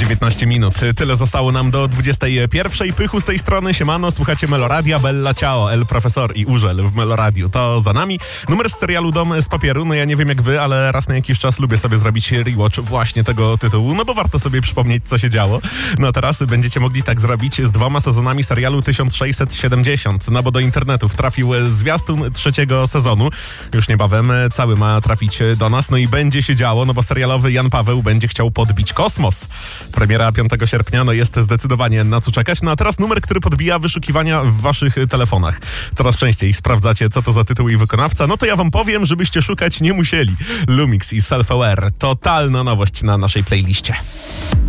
19 minut. Tyle zostało nam do 21. Pychu z tej strony, siemano, słuchacie Meloradia, Bella Ciao, El Profesor i Urzel w Meloradiu. To za nami. Numer z serialu Dom z papieru. No ja nie wiem jak wy, ale raz na jakiś czas lubię sobie zrobić rewatch właśnie tego tytułu, no bo warto sobie przypomnieć, co się działo. No a teraz będziecie mogli tak zrobić z 2 sezonami serialu 1670. No bo do internetów trafił zwiastun 3. sezonu. Już niebawem cały ma trafić do nas. No i będzie się działo, no bo serialowy Jan Paweł będzie chciał podbić kosmos. Premiera 5 sierpnia, no jest zdecydowanie na co czekać. No a teraz numer, który podbija wyszukiwania w waszych telefonach. Coraz częściej sprawdzacie, co to za tytuł i wykonawca. No to ja wam powiem, żebyście szukać nie musieli. Lumix i Self Aware. Totalna nowość na naszej playliście.